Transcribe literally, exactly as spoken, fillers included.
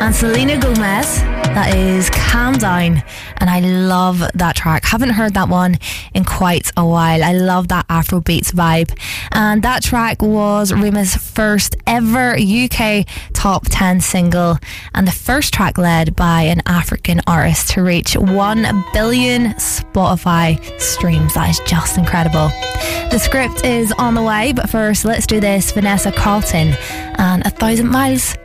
and Selena Gomez. That is Calm Down, and I love that track. Haven't heard that one in quite a while. I love that Afrobeats vibe, and that track was Rima's first ever U K top ten single, and the first track led by an African artist to reach one billion Spotify streams. That is just incredible. The script is on the way, but first let's do this. Vanessa Carlton and A Thousand Miles